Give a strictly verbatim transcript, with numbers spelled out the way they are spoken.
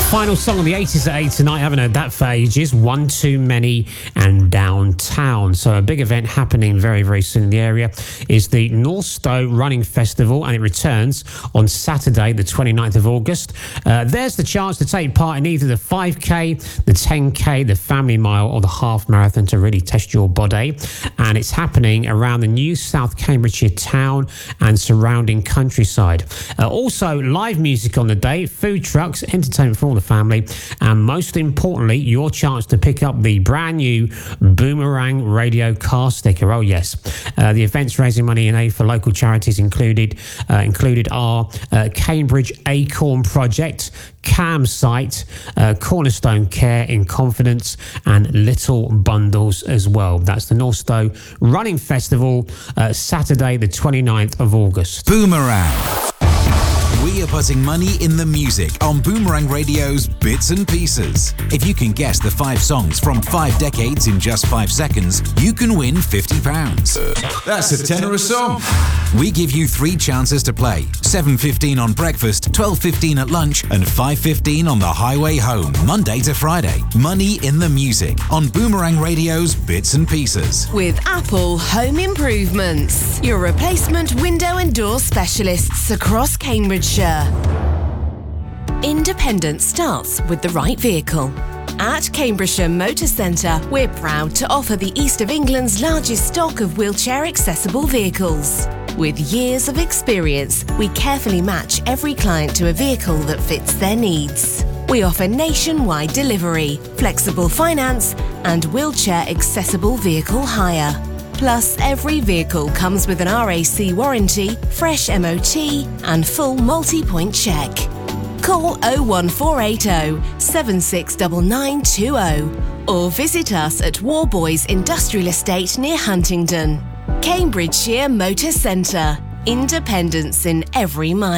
Final song on the eighties at eight tonight. I haven't heard that for ages. One Too Many and Downtown. So a big event happening very, very soon in the area is the Northstowe Running Festival, and it returns on Saturday, the twenty-ninth of August. Uh, there's the chance to take part in either the five K, the ten K, the Family Mile or the Half Marathon to really test your body. And it's happening around the new South Cambridgeshire town and surrounding countryside. Uh, also, live music on the day, food trucks, entertainment for all the family, and most importantly, your chance to pick up the brand new Boomerang Radio car sticker. Oh yes, uh, the event's raising money in aid for local charities. Included uh, included are uh, Cambridge Acorn Project, Campsite, uh, Cornerstone Care in Confidence, and Little Bundles as well. That's the Northstowe Running Festival, uh, Saturday the twenty-ninth of August. Boomerang. We are putting money in the music on Boomerang Radio's Bits and Pieces. If you can guess the five songs from five decades in just five seconds, you can win fifty pounds. That's a tenner a song. We give you three chances to play. seven fifteen on breakfast, twelve fifteen at lunch, and five fifteen on the highway home, Monday to Friday. Money in the music on Boomerang Radio's Bits and Pieces. With Apple Home Improvements, your replacement window and door specialists across Cambridgeshire. Independence starts with the right vehicle. At Cambridgeshire Motor Centre, we're proud to offer the East of England's largest stock of wheelchair-accessible vehicles. With years of experience, we carefully match every client to a vehicle that fits their needs. We offer nationwide delivery, flexible finance, and wheelchair-accessible vehicle hire. Plus, every vehicle comes with an R A C warranty, fresh M O T, and full multi-point check. Call oh one four eight oh, seven six nine nine two oh or visit us at Warboys Industrial Estate near Huntingdon. Cambridgeshire Motor Centre. Independence in every mile.